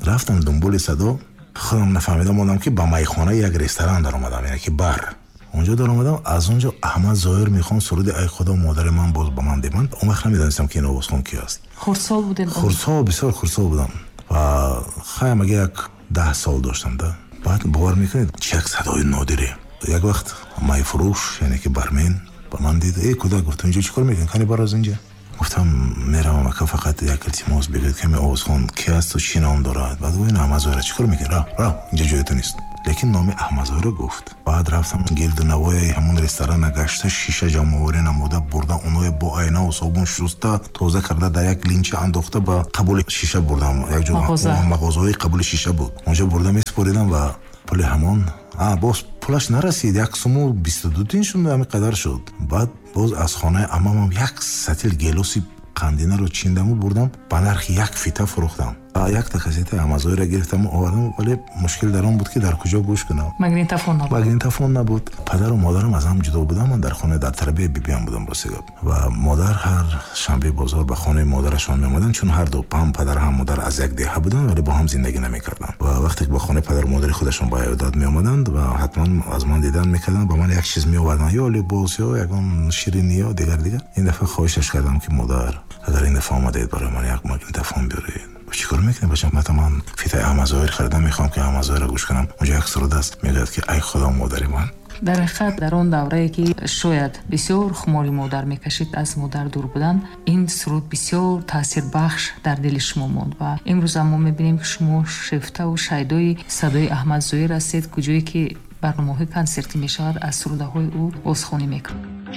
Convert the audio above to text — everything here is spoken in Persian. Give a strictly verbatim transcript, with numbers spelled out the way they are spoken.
рафтам дунболи садо, худам нафаҳмидам монам ки ба майхона як ресторан дар омадам, яъне ки бар. اونجا در اومدم، از اونجا احمد ظاهر میخوان سرود ای خدا مادر من باز با من دیدن. اون وقت نمیدونستم که این آوازخوان کی است. خردسال بودین؟ خردسال، بسیار خردسال بودم و خیلی مگه یک ده سال داشتم ده. بعد باور میکنید چه یک صدای نادری. یک وقت مای فروش یعنی که برمن با من دید ای کدا گفتم اینجا چیکار میکنی؟ کنی برو از اینجا. گفتم میرم مکه فقط یک التماس بگید که می آوازخوان کی است و چی نام دارد. بعد گفتن احمد ظاهر. چیکار میکنی؟ را را اینجا جای تو نیست. لیکن نام احمد ظاهر گفت. بعد رفتم گرد نوای همون رستوران گشته، شیشه جمع آوری نموده، برده اونای با آینه و صابون شسته تازه کرده در یک لینچ انداخته با قبول شیشه بردم. یک جا مغازه قبول شیشه بود. اونجا برده میسپریدم و پول همون آ باز پولش نرسید. یک سومو بیست و دو تین شد، همین قدر شد. بعد باز از خانه عمومم یک ستیل گلوسی قندینه رو چیندم و بردم با نرخ یک فیته فروختم. یک تا کاست احمد ظاهر را گرفتم و آوردم، ولی مشکل در اون بود که در کجا گوش کنم. ماگنیتوفون نبود. ماگنیتوفون نبود. پدر و مادرم از هم جدا بودن. من در خانه در تربیت بیبیام بودم راستی گفت. و مادر هر شنبه بازار به خانه مادرشان میومدن، چون هر دو هم پدر هم مادر از یک دهه بودن ولی با هم زندگی نمیکردن. و وقتی که به خانه پدر و مادر خودشون با ایادت میومدند و حتما از من دیدن میکردن، با من یک چیز میآوردن، یا لباس یا یگان شیرینی یا دیگر دیگر. این دفعه خواهشش کردم که مادر اگر این دفعه آمدید برای من یک ماگنیتوفون بیارید. چیکار میکنی بچم؟ مثلا من فیته احمد ظاهر خریدم، میخوام که احمد ظاهر گوش کنم. اونجا یک سرود است میگه که ای خدا مادر من. در حقیقت در اون دوره‌ای که شاید بسیار خماری مادر میکشید، از مادر دور بودن، این سرود بسیار تاثیر بخش در دل شما موند و امروز ما میبینیم که شما شیفته و شایدای صدای احمد ظاهر هستید، کجایی که برنامه‌های کنسرتی میشود از سرودهای او عذرخواهی میکنید.